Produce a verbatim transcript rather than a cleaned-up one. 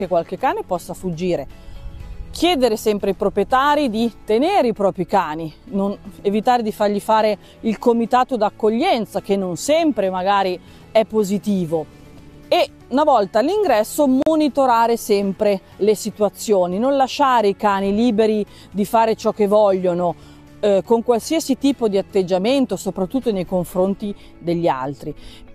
che qualche cane possa fuggire. Chiedere sempre ai proprietari di tenere i propri cani, non, evitare di fargli fare il comitato d'accoglienza, che non sempre magari è positivo, e una volta all'ingresso monitorare sempre le situazioni, non lasciare i cani liberi di fare ciò che vogliono, eh, con qualsiasi tipo di atteggiamento, soprattutto nei confronti degli altri.